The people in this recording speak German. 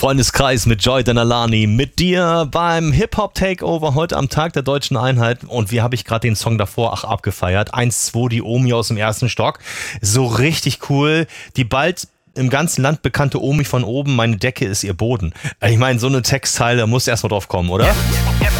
Freundeskreis mit Joy Denalani, mit dir beim Hip-Hop-Takeover heute am Tag der Deutschen Einheit. Und wie habe ich gerade den Song davor abgefeiert? 1-2, die Omi aus dem ersten Stock. So richtig cool. Die bald im ganzen Land bekannte Omi von oben, meine Decke ist ihr Boden. Ich meine, so eine Textteile, da muss erst mal drauf kommen, oder?